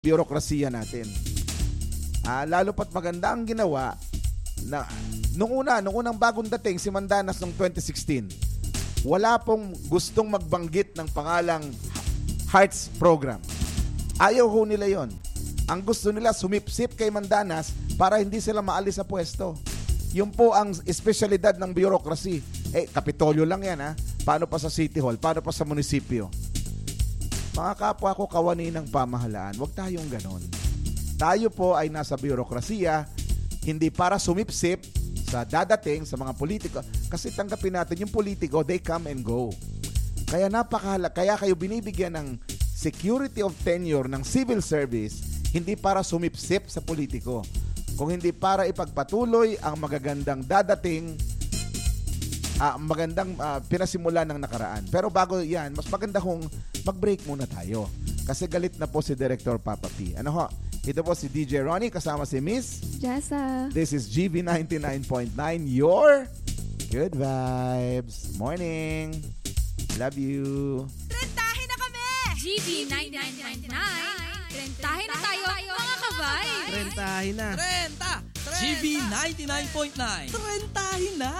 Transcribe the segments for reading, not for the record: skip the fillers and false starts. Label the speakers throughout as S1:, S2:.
S1: Bureaucracy natin. Lalo pat maganda ang ginawa na nung unang bagong dating si Mandanas noong 2016, wala pong gustong magbanggit ng pangalang Hearts Program. Ayaw ho nila yon. Ang gusto nila sumipsip kay Mandanas para hindi sila maalis sa pwesto. Yun po ang espesyalidad ng bureaucracy. Kapitolyo lang yan ha. Paano pa sa City Hall? Paano pa sa munisipyo? Mga kapwa ko kawani ng pamahalaan, huwag tayong ganon. Tayo po ay nasa bureaucracy, hindi para sumipsip sa dadating sa mga politiko. Kasi tanggapin natin yung politiko, they come and go. Kaya kaya kayo binibigyan ng security of tenure ng civil service, hindi para sumipsip sa politiko. Kung hindi para ipagpatuloy ang magagandang dadating, magandang pinasimulan ng nakaraan. Pero bago yan, mas maganda kung mag-break muna tayo. Kasi galit na po si Director Papa P. Ano ho? Ito po si DJ Ronnie kasama si Miss
S2: Jessa.
S1: This is GB 99.9, your good vibes. Morning. Love you.
S3: Trentahin na kami!
S2: GB 99.9. Trentahin na tayo, mga kabay.
S4: Trentahin na.
S3: Trenta!
S4: GB 99.9. Trentahin na.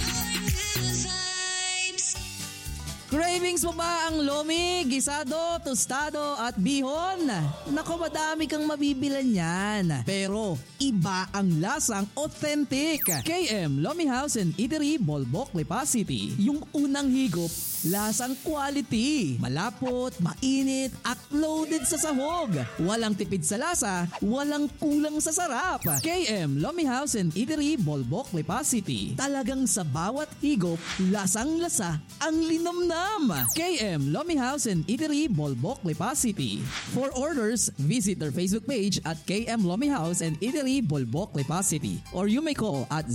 S4: Cravings mo ba ang lomi, gisado, tostado at bihon? Naku, madami kang mabibilan yan. Pero iba ang lasang authentic. KM Lomi House and Eatery, Bolbok, Lipa City. Yung unang higop, lasang quality. Malapot, mainit, at loaded sa sahog. Walang tipid sa lasa, walang kulang sa sarap. KM Lomi House and Eatery, Bolbok, Lipa City. Talagang sa bawat higop, lasang-lasa ang linamnam. KM Lomi House and Eatery, Bolbok, Lipa City. For orders, visit their Facebook page at KM Lomi House and Eatery, Bolbok, Lipa City. Or you may call at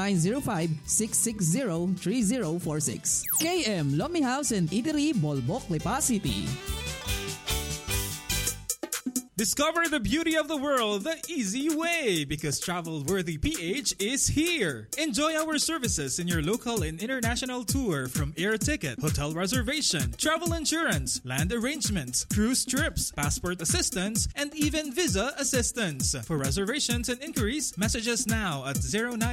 S4: 0905-660-3046. KM Lomi House and Eatery, Bolbok, Lipa City.
S5: Discover the beauty of the world the easy way because Travel Worthy PH is here. Enjoy our services in your local and international tour from air ticket, hotel reservation, travel insurance, land arrangements, cruise trips, passport assistance, and even visa assistance. For reservations and inquiries, message us now at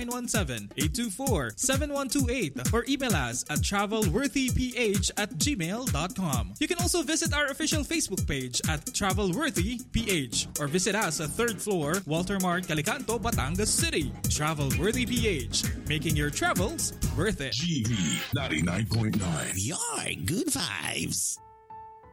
S5: 0917-824-7128 or email us at travelworthyph@gmail.com. You can also visit our official Facebook page at Travel Worthy PH or visit us at 3rd floor, Walter Mart, Calicanto, Batangas City. Travel Worthy PH, making your travels worth it.
S6: GB 99.9.
S7: Your good vibes.